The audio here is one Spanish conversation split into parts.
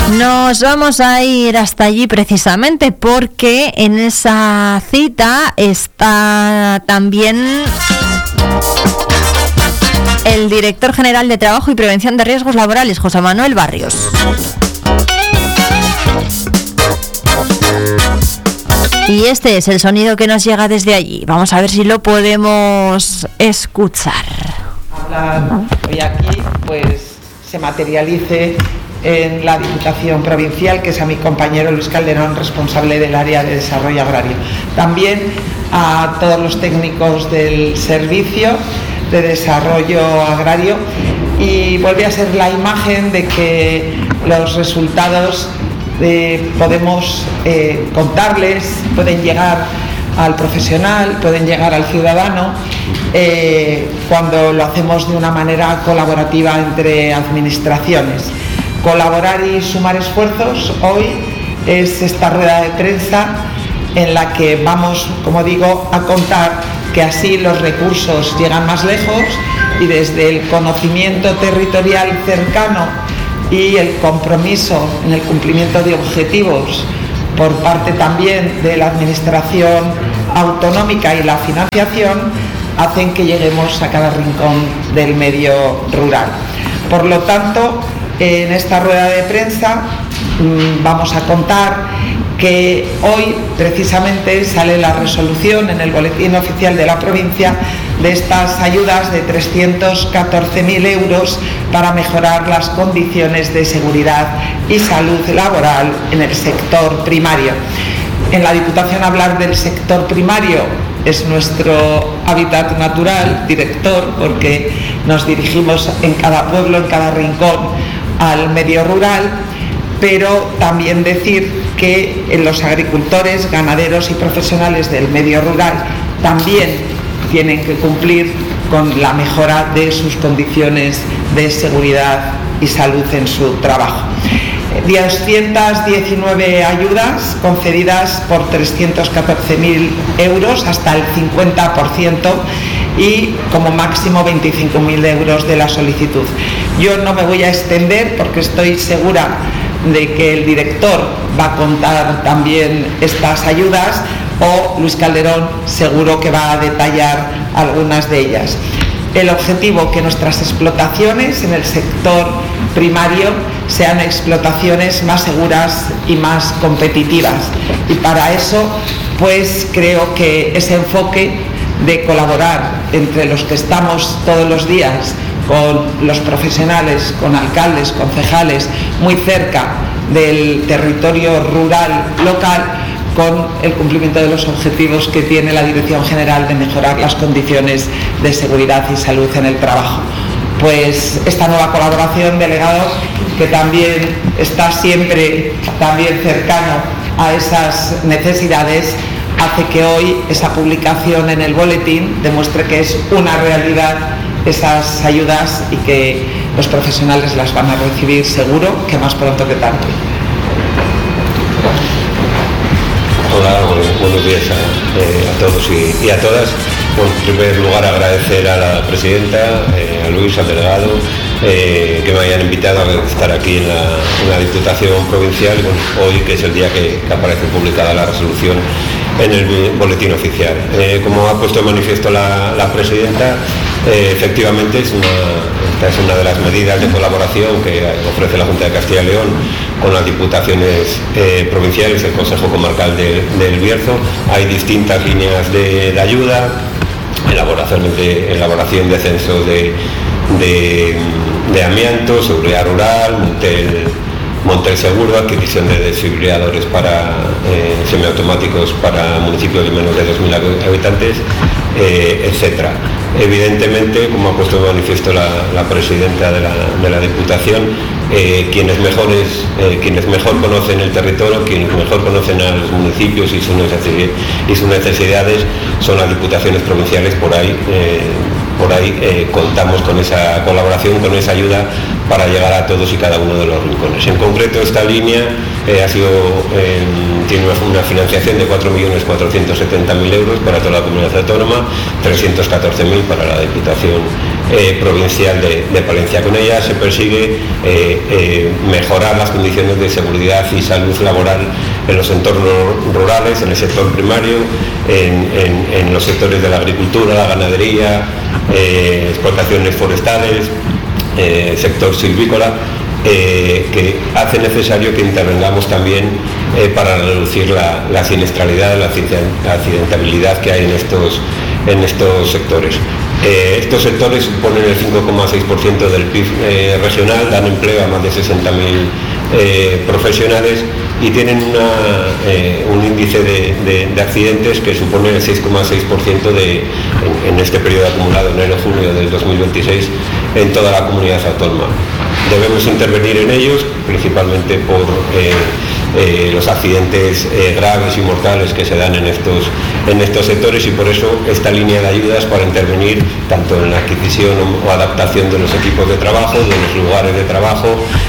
Nos vamos a ir hasta allí precisamente porque en esa cita está también el director general de Trabajo y Prevención de Riesgos Laborales, José Manuel Barrios. Y este es el sonido que nos llega desde allí. Vamos a ver si lo podemos escuchar. Hablar hoy aquí, pues se materialice en la Diputación Provincial, que es a mi compañero Luis Calderón, responsable del área de desarrollo agrario. También a todos los técnicos del servicio de desarrollo agrario, y vuelve a ser la imagen de que los resultados podemos contarles, pueden llegar al profesional, pueden llegar al ciudadano cuando lo hacemos de una manera colaborativa entre administraciones. Colaborar y sumar esfuerzos hoy es esta rueda de prensa en la que vamos, como digo, a contar que así los recursos llegan más lejos y desde el conocimiento territorial cercano y el compromiso en el cumplimiento de objetivos por parte también de la administración autonómica y la financiación hacen que lleguemos a cada rincón del medio rural. Por lo tanto, en esta rueda de prensa vamos a contar que hoy precisamente sale la resolución en el Boletín Oficial de la provincia de estas ayudas de 314.000 euros para mejorar las condiciones de seguridad y salud laboral en el sector primario. En la Diputación hablar del sector primario es nuestro hábitat natural, director, porque nos dirigimos en cada pueblo, en cada rincón al medio rural, pero también decir que los agricultores, ganaderos y profesionales del medio rural también tienen que cumplir con la mejora de sus condiciones de seguridad y salud en su trabajo. 219 ayudas concedidas por 314.000 euros hasta el 50% y como máximo 25.000 euros de la solicitud. Yo no me voy a extender porque estoy segura de que el director va a contar también estas ayudas, o Luis Calderón seguro que va a detallar algunas de ellas. El objetivo, que nuestras explotaciones en el sector primario sean explotaciones más seguras y más competitivas, y para eso pues creo que ese enfoque de colaborar entre los que estamos todos los días con los profesionales, con alcaldes, concejales, muy cerca del territorio rural local, con el cumplimiento de los objetivos que tiene la Dirección General de mejorar las condiciones de seguridad y salud en el trabajo. Pues esta nueva colaboración, delegado, que también está siempre también cercano a esas necesidades, hace que hoy esa publicación en el boletín demuestre que es una realidad esas ayudas y que los profesionales las van a recibir seguro que más pronto que tarde. Hola, buenos días a todos y a todas. Bueno, en primer lugar agradecer a la presidenta, a Luis, al delegado, que me hayan invitado a estar aquí en la Diputación Provincial, hoy que es el día que aparece publicada la resolución en el boletín oficial. Como ha puesto de manifiesto la presidenta, efectivamente esta es una de las medidas de colaboración que ofrece la Junta de Castilla y León con las diputaciones provinciales, el Consejo Comarcal del Bierzo. Hay distintas líneas de ayuda, elaboración de censo de amianto, seguridad rural, Montel Seguro, adquisición de desfibriladores semiautomáticos para municipios de menos de 2.000 habitantes, etcétera. Evidentemente, como ha puesto de manifiesto la presidenta de la Diputación, quienes mejor conocen el territorio, quienes mejor conocen a los municipios y sus necesidades son las diputaciones provinciales. Por ahí contamos con esa colaboración, con esa ayuda para llegar a todos y cada uno de los rincones. En concreto, esta línea tiene una financiación de 4.470.000 euros para toda la comunidad autónoma, 314.000 para la Diputación Provincial de Palencia. Con ella se persigue mejorar las condiciones de seguridad y salud laboral en los entornos rurales, en el sector primario, en los sectores de la agricultura, la ganadería, explotaciones forestales, sector silvícola, que hace necesario que intervengamos también para reducir la siniestralidad, la accidentabilidad que hay en estos sectores. Estos sectores suponen el 5,6% del PIB regional, dan empleo a más de 60.000 profesionales y tienen un índice de accidentes que supone el 6,6% en este periodo acumulado, enero-junio del 2026, en toda la comunidad autónoma. Debemos intervenir en ellos, principalmente por los accidentes graves y mortales que se dan en estos sectores, y por eso esta línea de ayudas para intervenir tanto en la adquisición o adaptación de los equipos de trabajo, de los lugares de trabajo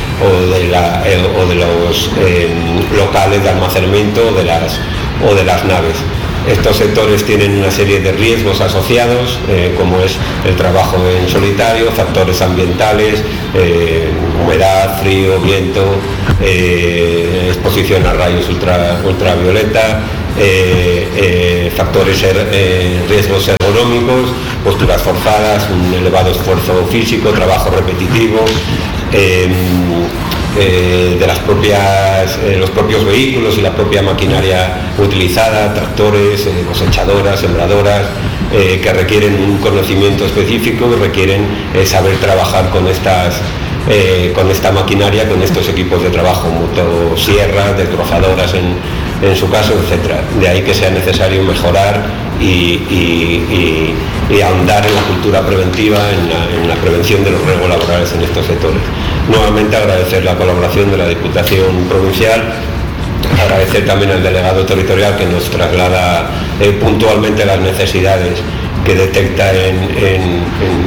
o de los locales de almacenamiento o de las naves. Estos sectores tienen una serie de riesgos asociados, como es el trabajo en solitario, factores ambientales, humedad, frío, viento, exposición a rayos ultravioleta, factores, riesgos ergonómicos, posturas forzadas, un elevado esfuerzo físico, trabajo repetitivo, de los propios vehículos y la propia maquinaria utilizada, tractores, cosechadoras, sembradoras, que requieren un conocimiento específico y requieren saber trabajar con esta maquinaria, con estos equipos de trabajo, motosierras, desbrozadoras en su caso, etcétera. De ahí que sea necesario mejorar y ahondar en la cultura preventiva, en la prevención de los riesgos laborales en estos sectores. Nuevamente agradecer la colaboración de la Diputación Provincial, agradecer también al delegado territorial que nos traslada puntualmente las necesidades que detecta en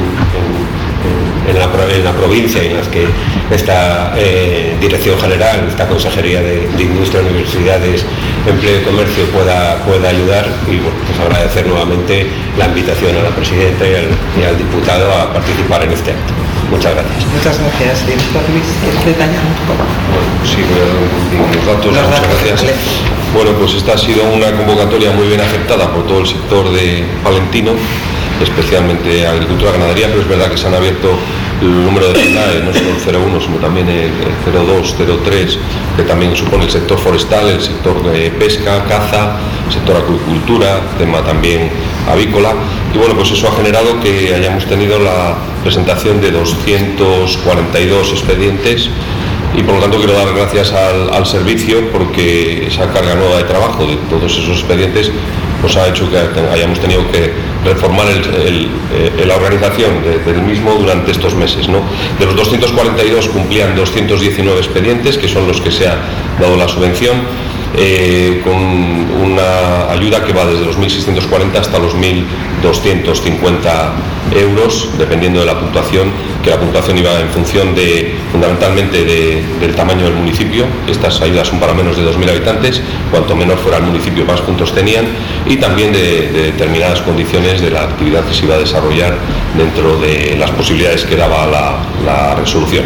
la provincia y en las que esta Dirección General, esta Consejería de Industria, Universidades, Empleo y Comercio pueda ayudar, y bueno, pues agradecer nuevamente la invitación a la Presidenta y al Diputado a participar en este acto. Muchas gracias. Muchas gracias. Director Luis, ¿quieres detallar un poco? Bueno, sí, voy a dar los datos. Muchas gracias. Vale. Bueno, pues esta ha sido una convocatoria muy bien aceptada por todo el sector de palentino, especialmente agricultura, ganadería, pero es verdad que se han abierto el número de ciudades, no solo el 01, sino también el 02, 03, que también supone el sector forestal, el sector de pesca, caza, el sector acuicultura, tema también avícola, y bueno, pues eso ha generado que hayamos tenido la presentación de 242 expedientes, y por lo tanto quiero dar gracias al servicio, porque esa carga nueva de trabajo de todos esos expedientes pues ha hecho que hayamos tenido que reformar la organización del mismo durante estos meses, ¿no? De los 242 cumplían 219 expedientes, que son los que se ha dado la subvención, con una ayuda que va desde los 1.640 hasta los 1.250 euros, dependiendo de la puntuación, que la puntuación iba en función fundamentalmente del tamaño del municipio. Estas ayudas son para menos de 2.000 habitantes, cuanto menor fuera el municipio más puntos tenían, y también de determinadas condiciones de la actividad que se iba a desarrollar dentro de las posibilidades que daba la resolución.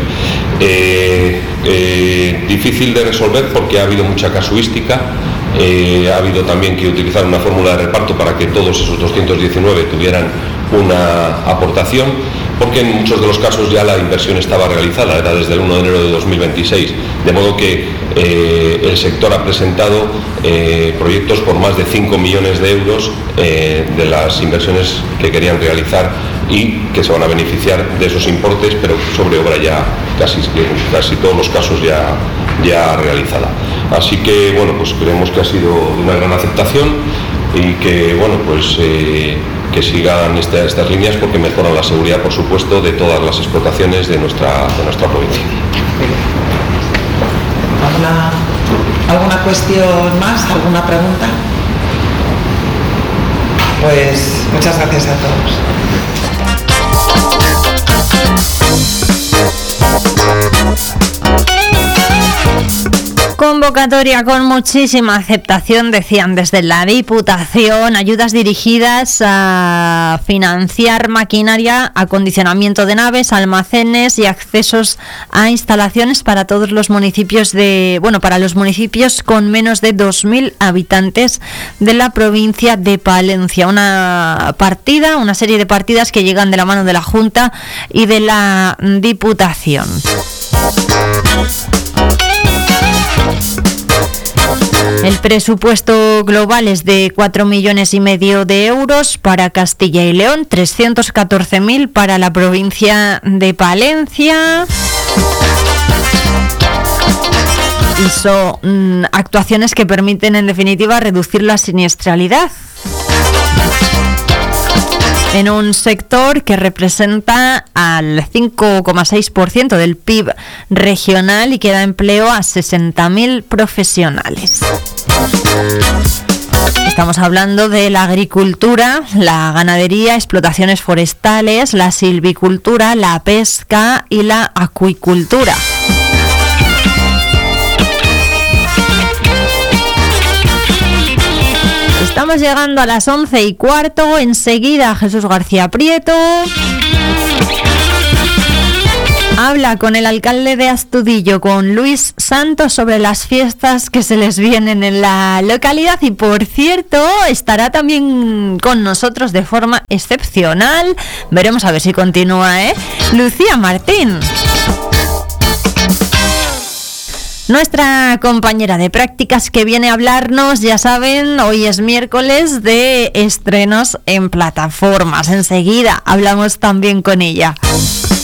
Difícil de resolver porque ha habido mucha casuística, ha habido también que utilizar una fórmula de reparto para que todos esos 219 tuvieran una aportación, porque en muchos de los casos ya la inversión estaba realizada, era desde el 1 de enero de 2026, de modo que el sector ha presentado proyectos por más de 5 millones de euros de las inversiones que querían realizar y que se van a beneficiar de esos importes, pero sobre obra ya casi todos los casos ya realizada. Así que bueno, pues creemos que ha sido una gran aceptación y que bueno, pues que sigan estas líneas, porque mejoran la seguridad, por supuesto, de todas las explotaciones de nuestra provincia. ¿Alguna cuestión más? ¿Alguna pregunta? Pues muchas gracias a todos. Convocatoria con muchísima aceptación, decían desde la Diputación, ayudas dirigidas a financiar maquinaria, acondicionamiento de naves, almacenes y accesos a instalaciones para todos los municipios para los municipios con menos de 2.000 habitantes de la provincia de Palencia. Una serie de partidas que llegan de la mano de la Junta y de la Diputación. El presupuesto global es de 4,5 millones de euros para Castilla y León, 314.000 para la provincia de Palencia. Y son actuaciones que permiten, en definitiva, reducir la siniestralidad en un sector que representa al 5,6% del PIB regional y que da empleo a 60.000 profesionales. Estamos hablando de la agricultura, la ganadería, explotaciones forestales, la silvicultura, la pesca y la acuicultura. Estamos llegando a las 11:15. Enseguida Jesús García Prieto habla con el alcalde de Astudillo, con Luis Santos, sobre las fiestas que se les vienen en la localidad. Y por cierto, estará también con nosotros de forma excepcional, veremos a ver si continúa, Lucía Martín, nuestra compañera de prácticas, que viene a hablarnos, ya saben, hoy es miércoles, de estrenos en plataformas. Enseguida hablamos también con ella.